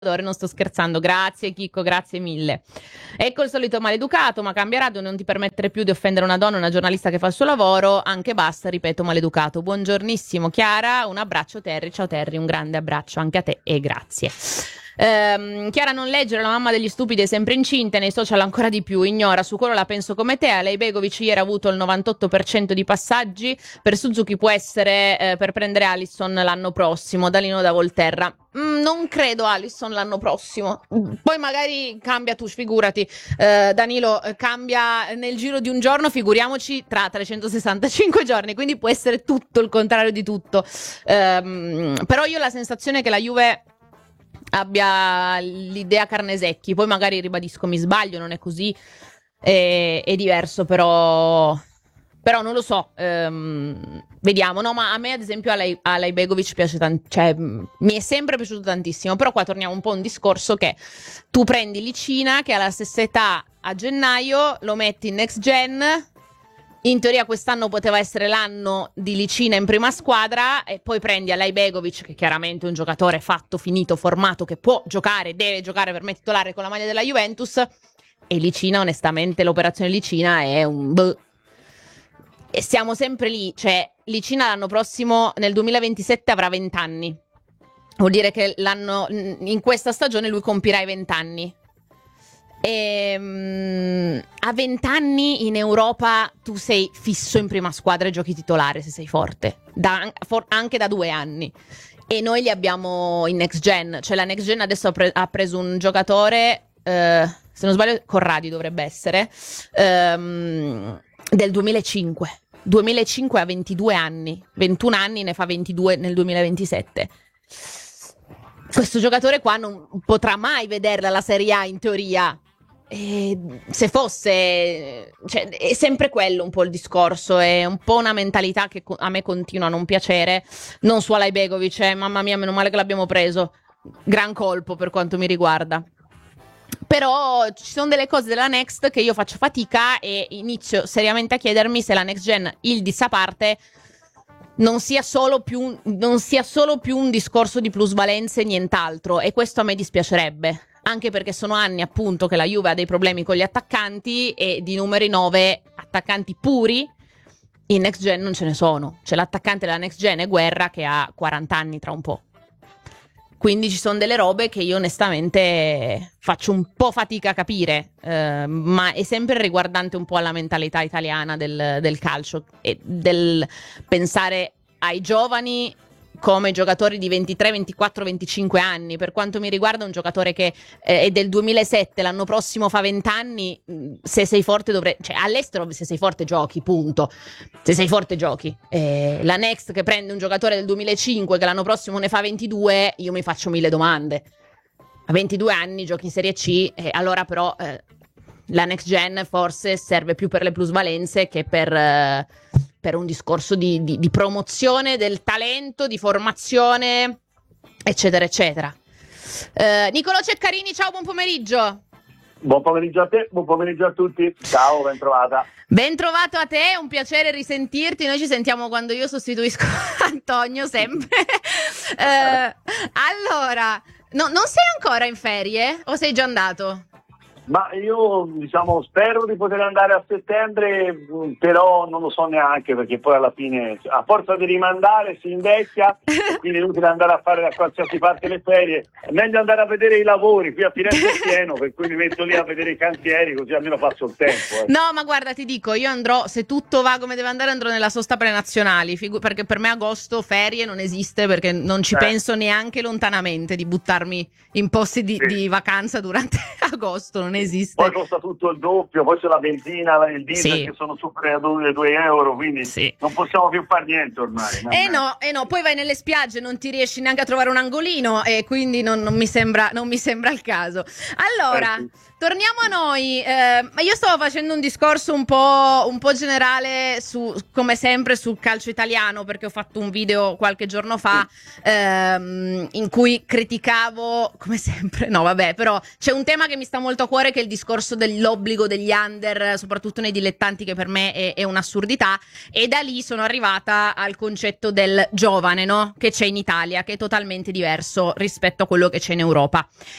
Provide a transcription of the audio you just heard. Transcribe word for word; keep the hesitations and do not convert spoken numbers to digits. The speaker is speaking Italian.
non sto scherzando, grazie Chicco, grazie mille. Ecco il solito maleducato, ma cambia radio, non ti permettere più di offendere una donna, una giornalista che fa il suo lavoro, anche basta, ripeto, maleducato. Buongiornissimo Chiara, un abbraccio Terry, ciao Terry, un grande abbraccio anche a te e grazie. Ehm, Chiara non leggere, la mamma degli stupidi è sempre incinta, nei social ancora di più, ignora, su quello la penso come te. Alei Begovic ieri ha avuto il novantotto per cento di passaggi, per Suzuki può essere eh, per prendere Alisson l'anno prossimo. Dalino da Volterra, mm, non credo Alisson l'anno prossimo, poi magari cambia, tu figurati, eh, Danilo, eh, cambia nel giro di un giorno, figuriamoci tra trecentosessantacinque giorni, quindi può essere tutto il contrario di tutto. Ehm, però io ho la sensazione che la Juve abbia l'idea Carnesecchi, poi magari ribadisco, mi sbaglio, non è così, è, è diverso, però però non lo so, ehm, vediamo. No, ma a me ad esempio Alei, Alei Begovic piace tanto, cioè mi è sempre piaciuto tantissimo, però qua torniamo un po' a un discorso che tu prendi Licina che ha la stessa età a gennaio, lo metti in next gen. In teoria quest'anno poteva essere l'anno di Licina in prima squadra e poi prendi Alei Begovic, che chiaramente è un giocatore fatto, finito, formato, che può giocare, deve giocare per me titolare con la maglia della Juventus, e Licina, onestamente, l'operazione Licina è un... Bleh. E siamo sempre lì, cioè Licina l'anno prossimo, nel duemilaventisette, avrà venti anni. Vuol dire che l'anno in questa stagione lui compirà i venti anni. E, um, a venti anni in Europa tu sei fisso in prima squadra e giochi titolare se sei forte, da, for, anche da due anni. E noi li abbiamo in next gen, cioè la next gen adesso ha, pre- ha preso un giocatore, eh, se non sbaglio Corradi dovrebbe essere, ehm, del duemilacinque. duemilacinque a ventidue anni, ventuno anni, ne fa ventidue nel duemilaventisette. Questo giocatore qua non potrà mai vederla la Serie A in teoria. E se fosse, cioè, è sempre quello un po' il discorso, è un po' una mentalità che a me continua a non piacere, non su Alei Begovic, eh, mamma mia, meno male che l'abbiamo preso, gran colpo per quanto mi riguarda. Però ci sono delle cose della Next che io faccio fatica e inizio seriamente a chiedermi se la Next Gen, il di sa parte, non sia solo più, non sia solo più un discorso di plusvalenze e nient'altro, e questo a me dispiacerebbe. Anche perché sono anni appunto che la Juve ha dei problemi con gli attaccanti e di numeri nove attaccanti puri in next gen non ce ne sono. C'è l'attaccante della next gen è Guerra che ha quaranta anni tra un po'. Quindi ci sono delle robe che io onestamente faccio un po' fatica a capire, eh, ma è sempre riguardante un po' alla mentalità italiana del, del calcio e del pensare ai giovani come giocatori di ventitré, ventiquattro, venticinque anni. Per quanto mi riguarda, un giocatore che eh, è del duemilasette, l'anno prossimo fa venti anni, se sei forte dovrei, cioè all'estero se sei forte giochi, punto. Se sei forte giochi. Eh, la Next che prende un giocatore del duemilacinque che l'anno prossimo ne fa ventidue, io mi faccio mille domande. A ventidue anni giochi in Serie C, eh, allora però eh, la Next Gen forse serve più per le plusvalenze che per... Eh, per un discorso di, di, di promozione del talento, di formazione, eccetera, eccetera. Eh, Nicolò Ceccarini, ciao, buon pomeriggio. Buon pomeriggio a te, buon pomeriggio a tutti. Ciao, ben trovata. Ben trovato a te, è un piacere risentirti. Noi ci sentiamo quando io sostituisco Antonio, sempre. eh, allora, no, non sei ancora in ferie o sei già andato? Ma io diciamo spero di poter andare a settembre, però non lo so neanche, perché poi alla fine a forza di rimandare si invecchia, quindi è inutile andare a fare da qualsiasi parte le ferie, è meglio andare a vedere i lavori. Qui a Firenze è pieno, per cui mi metto lì a vedere i cantieri, così almeno passo il tempo. Eh. No, ma guarda, ti dico, io andrò, se tutto va come deve andare, andrò nella sosta prenazionali, figu- perché per me agosto ferie non esiste, perché non ci eh. penso neanche lontanamente di buttarmi in posti di, sì. di vacanza durante agosto, non esiste. Poi costa tutto il doppio, poi c'è la benzina, il diesel sì. che sono super a due euro, quindi sì. non possiamo più fare niente ormai. Eh no, eh no, poi vai nelle spiagge, non ti riesci neanche a trovare un angolino e quindi non, non, mi, sembra, non mi sembra il caso. Allora, eh sì. torniamo a noi. Eh, ma io stavo facendo un discorso un po', un po' generale su, come sempre, sul calcio italiano, perché ho fatto un video qualche giorno fa ehm, in cui criticavo, come sempre, no vabbè, però c'è un tema che mi sta molto a cuore, che è il discorso dell'obbligo degli under, soprattutto nei dilettanti, che per me è, è un'assurdità, e da lì sono arrivata al concetto del giovane, no? Che c'è in Italia, che è totalmente diverso rispetto a quello che c'è in Europa.